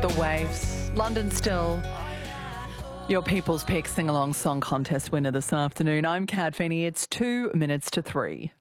The Waves, London Still. Your People's Pick Sing-Along Song Contest winner this afternoon. I'm Kat Feeney. It's 2 minutes to 3.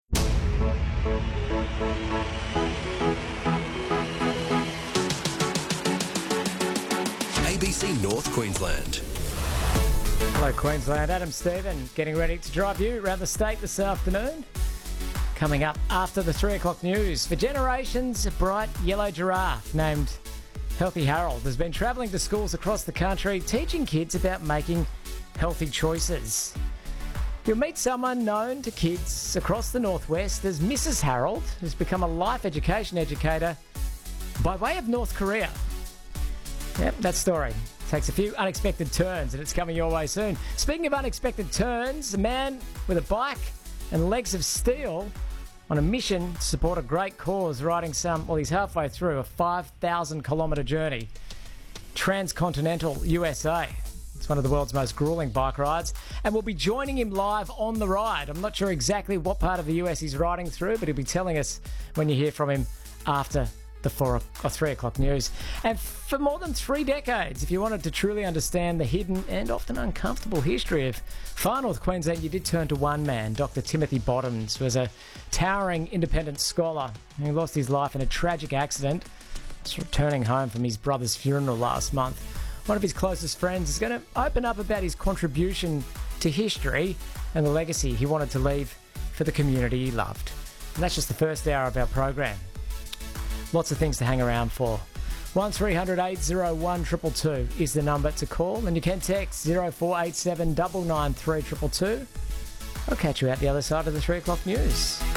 ABC North Queensland. Hello Queensland, Adam Stephen getting ready to drive you around the state this afternoon. Coming up after the 3 o'clock news, for generations, a bright yellow giraffe named Healthy Harold has been travelling to schools across the country teaching kids about making healthy choices. You'll meet someone known to kids across the northwest as Mrs. Harold, who's become a life education educator by way of North Korea. Yep, that story takes a few unexpected turns and it's coming your way soon. Speaking of unexpected turns, a man with a bike and legs of steel on a mission to support a great cause, riding he's halfway through a 5,000 kilometre journey. Transcontinental USA. It's one of the world's most gruelling bike rides, and we'll be joining him live on the ride. I'm not sure exactly what part of the US he's riding through, but he'll be telling us when you hear from him after the 3 o'clock news. And for more than 3 decades, if you wanted to truly understand the hidden and often uncomfortable history of far north Queensland, you did turn to one man, Dr. Timothy Bottoms, who was a towering independent scholar who lost his life in a tragic accident just returning home from his brother's funeral last month. One of his closest friends is going to open up about his contribution to history and the legacy he wanted to leave for the community he loved. And that's just the first hour of our program. Lots of things to hang around for. 1300 801 222 is the number to call, and you can text 0487 993 222. I'll catch you out the other side of the 3 o'clock news.